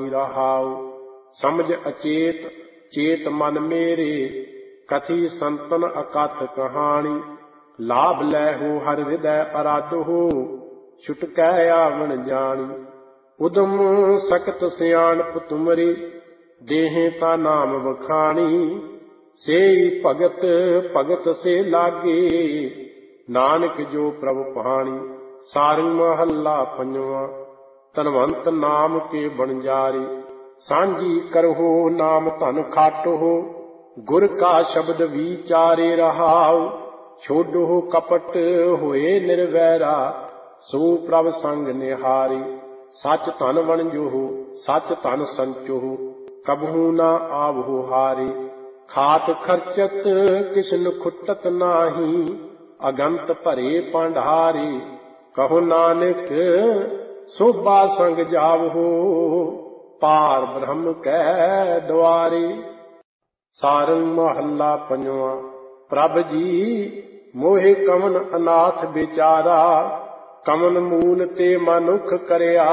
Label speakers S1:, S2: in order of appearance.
S1: पानी रहाऊ। समझ अचेत चेत मन मेरे, कथी संतन अकथ कहानी। लाभ लै हो हर हृदय अराध हो, छुटकै आवन जानी। उदम सकत सियाणप तुमरी, देहें ता नाम बखानी। सेई भगत भगत से लागे, नानक जो प्रभ पानी। सारंग महला पंजवा। धनवंत नाम के बणजारे, सांझी करहो नाम धन खाटो। गुर का शब्द विचारे रहाऊ, छोड़ो कपट होए निर्वैरा। सो प्रभ संग निहारे, सच धन वणजो सच धन संचो। कबहू न आवहो हारे, खात खर्चत किसन खुटत नाही। अगंत भरे भंडारे, कहो नानक सोभा संग जावहो। पार ब्रह्म कै द्वारे। सारंग महला पंजवा। प्रभ जी मोहे कमन अनाथ बेचारा, कमन मूल ते मनुख करया।